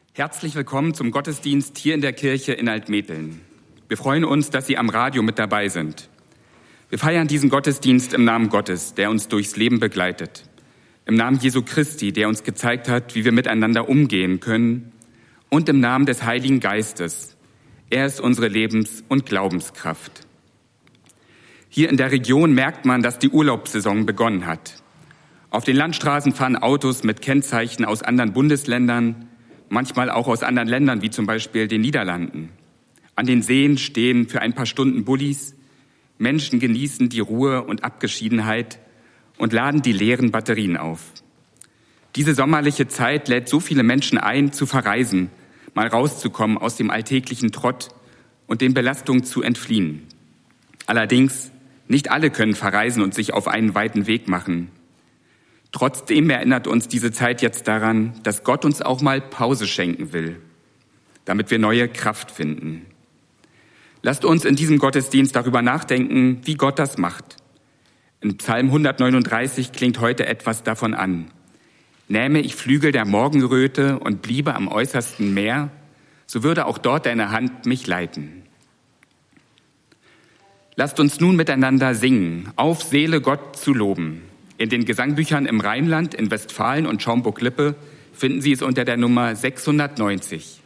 Herzlich willkommen zum Gottesdienst hier in der Kirche in Altmetteln. Wir freuen uns, dass Sie am Radio mit dabei sind. Wir feiern diesen Gottesdienst im Namen Gottes, der uns durchs Leben begleitet. Im Namen Jesu Christi, der uns gezeigt hat, wie wir miteinander umgehen können. Und im Namen des Heiligen Geistes. Er ist unsere Lebens- und Glaubenskraft. Hier in der Region merkt man, dass die Urlaubssaison begonnen hat. Auf den Landstraßen fahren Autos mit Kennzeichen aus anderen Bundesländern, manchmal auch aus anderen Ländern, wie zum Beispiel den Niederlanden. An den Seen stehen für ein paar Stunden Bullis. Menschen genießen die Ruhe und Abgeschiedenheit und laden die leeren Batterien auf. Diese sommerliche Zeit lädt so viele Menschen ein, zu verreisen, mal rauszukommen aus dem alltäglichen Trott und den Belastungen zu entfliehen. Allerdings, nicht alle können verreisen und sich auf einen weiten Weg machen. Trotzdem erinnert uns diese Zeit jetzt daran, dass Gott uns auch mal Pause schenken will, damit wir neue Kraft finden. Lasst uns in diesem Gottesdienst darüber nachdenken, wie Gott das macht. In Psalm 139 klingt heute etwas davon an. Nähme ich Flügel der Morgenröte und bliebe am äußersten Meer, so würde auch dort deine Hand mich leiten. Lasst uns nun miteinander singen, auf Seele Gott zu loben. In den Gesangbüchern im Rheinland, in Westfalen und Schaumburg-Lippe finden Sie es unter der Nummer 690.